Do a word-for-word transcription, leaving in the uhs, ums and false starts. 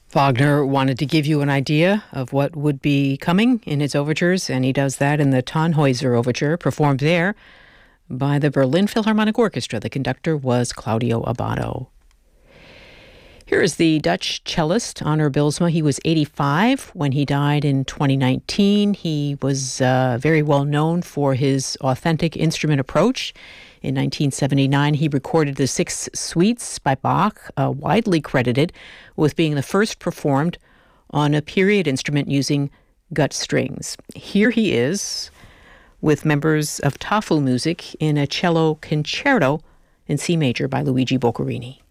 Wagner wanted to give you an idea of what would be coming in his overtures, and he does that in the Tannhäuser Overture, performed there by the Berlin Philharmonic Orchestra. The conductor was Claudio Abbado. Here is the Dutch cellist Onur Bilsma. He was eighty-five when he died in twenty nineteen. He was uh, very well known for his authentic instrument approach. In nineteen seventy-nine, he recorded the Six Suites by Bach, uh, widely credited with being the first performed on a period instrument using gut strings. Here he is with members of Tafelmusik in a cello concerto in C major by Luigi Boccherini.